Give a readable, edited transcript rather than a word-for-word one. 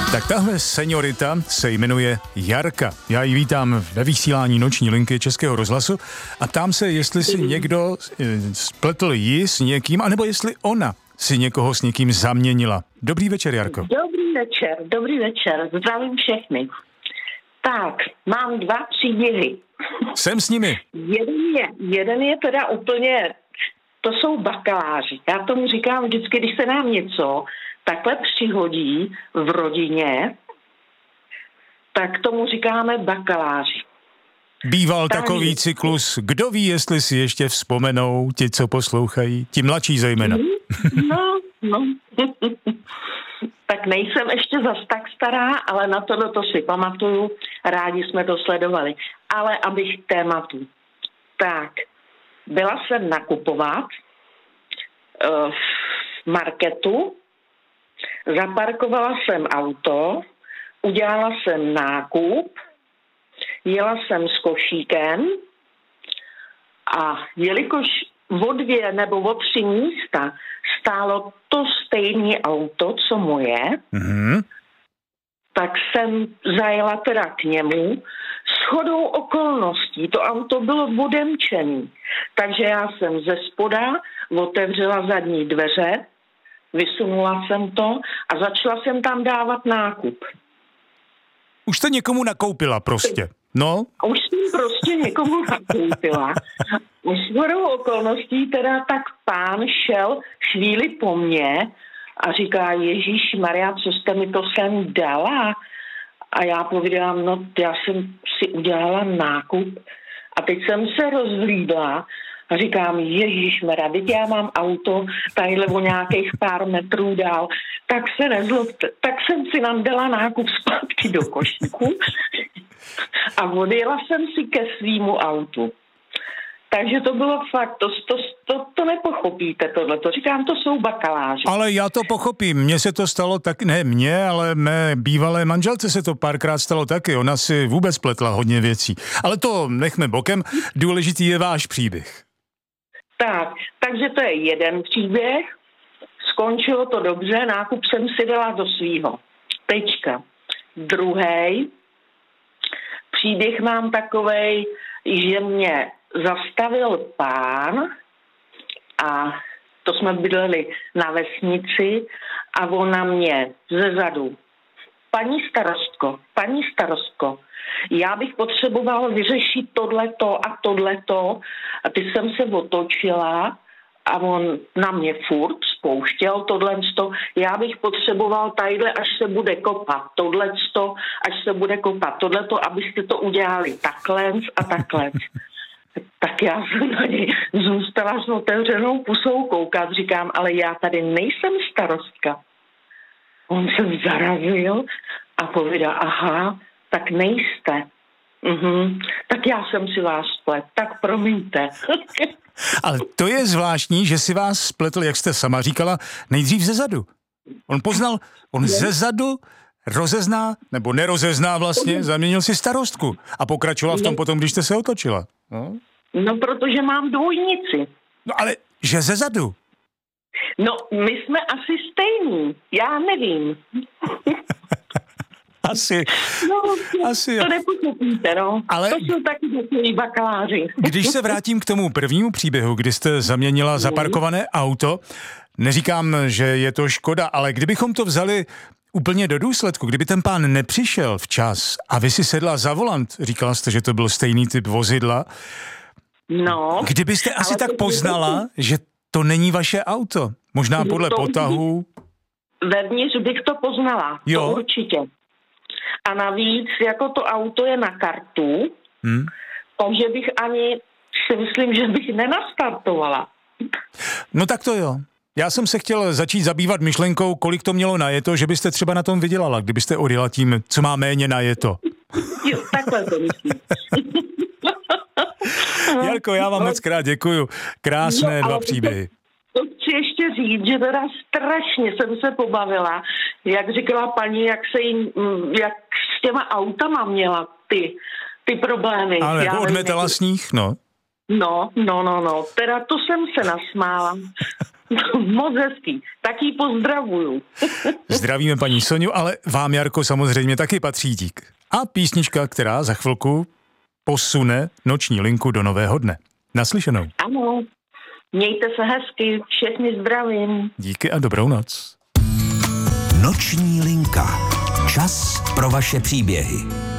Tak tahle seniorita se jmenuje Jarka. Já ji vítám ve vysílání noční linky Českého rozhlasu a ptám se, jestli si někdo spletl ji s někým, anebo jestli ona si někoho s někým zaměnila. Dobrý večer, Jarko. Dobrý večer, zdravím všechny. Tak, mám 2 příběhy. Jsem s nimi. Jeden je teda úplně, to jsou bakaláři. Já tomu říkám vždycky, když se nám něco takhle přihodí v rodině, tak tomu říkáme bakaláři. Býval takový cyklus, kdo ví, jestli si ještě vzpomenou ti, co poslouchají, ti mladší zejména. No. Tak nejsem ještě zas tak stará, ale na to si pamatuju, rádi jsme to sledovali. Ale abych k tématu. Tak, byla jsem nakupovat v marketu, zaparkovala jsem auto, udělala jsem nákup, jela jsem s košíkem a jelikož o 2 nebo o 3 místa stálo to stejné auto, co moje, tak jsem zajela teda k němu. Shodou okolností to auto bylo odemčené, takže já jsem ze spoda otevřela zadní dveře, vysunula jsem to a začala jsem tam dávat nákup. Už jste někomu nakoupila prostě, no? Už jsem prostě někomu nakoupila. Shodou okolností teda tak pán šel chvíli po mně a říká, Ježíš Maria, co jste mi to sem dala? A já povídám, no já jsem si udělala nákup a teď jsem se rozhlídla a říkám, Ježíš Maria, teď já mám auto tadyhle o nějakých pár metrů dál, tak se nezlobte. Tak jsem si dala nákup zpátky do košíku a odjela jsem si ke svýmu autu. Takže to bylo fakt, to nepochopíte tohleto. Říkám, to jsou bakaláři. Ale já to pochopím, mně se to stalo tak, ne mně, ale mé bývalé manželce se to párkrát stalo taky, ona si vůbec pletla hodně věcí. Ale to nechme bokem, důležitý je váš příběh. Takže to je jeden příběh, skončilo to dobře, nákup jsem si dala do svýho. Tečka. Druhý příběh mám takovej, že mě zastavil pán a to jsme bydleli na vesnici a on na mě zezadu. Paní starostko, já bych potřeboval vyřešit tohleto a tohleto. A teď jsem se otočila a on na mě furt spouštěl tohleto. Já bych potřeboval tadyhle, až se bude kopat tohleto, až se bude kopat tohleto, abyste to udělali takhle a takhle. Tak já jsem na něj zůstala s otevřenou pusou koukat. Říkám, ale já tady nejsem starostka. On se zarazil a povídá, aha, tak nejste. Tak já jsem si vás splet, tak promiňte. Ale to je zvláštní, že si vás spletl, jak jste sama říkala, nejdřív zezadu. On zezadu rozezná, nebo nerozezná vlastně, zaměnil si starostku a pokračoval v tom potom, když jste se otočila. No, protože mám dvojnici. No, ale že zezadu? No, my jsme asi stejní, já nevím. Asi to nepochopíte, no. Ale to jsou taky takový bakaláři. Když se vrátím k tomu prvnímu příběhu, kdy jste zaměnila zaparkované auto, neříkám, že je to škoda, ale kdybychom to vzali úplně do důsledku, kdyby ten pán nepřišel včas a vy si sedla za volant, říkala jste, že to byl stejný typ vozidla, no, kdybyste asi tak poznala, že to není vaše auto, možná podle potahu. Vevnitř bych to poznala, jo. To určitě. A navíc, jako to auto je na kartu, takže bych ani si myslím, že bych nenastartovala. No tak to jo. Já jsem se chtěl začít zabývat myšlenkou, kolik to mělo najeto, že byste třeba na tom vydělala, kdybyste odjela tím, co má méně najeto. Jo, takhle to myslím. Jarko, já vám moc krát děkuju. Krásné 2 příběhy. To chci ještě říct, že teda strašně jsem se pobavila, jak říkala paní, jak s těma autama měla ty problémy. Ale jako odmetala sníh, no. No. Teda to jsem se nasmála. Moc hezký. Tak jí pozdravuju. Zdravíme paní Soňu, ale vám, Jarko, samozřejmě taky patří dík. A písnička, která za chvilku posune noční linku do nového dne. Naslyšenou. Ano, mějte se hezky, všechny zdravím. Díky a dobrou noc. Noční linka. Čas pro vaše příběhy.